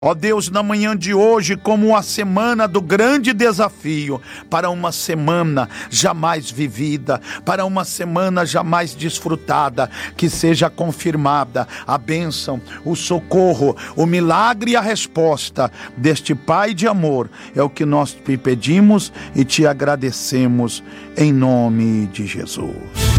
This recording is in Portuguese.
Ó Deus, na manhã de hoje, como a semana do grande desafio, para uma semana jamais vivida, para uma semana jamais desfrutada, que seja confirmada a bênção, o socorro, o milagre e a resposta deste Pai de amor. É o que nós te pedimos e te agradecemos, em nome de Jesus.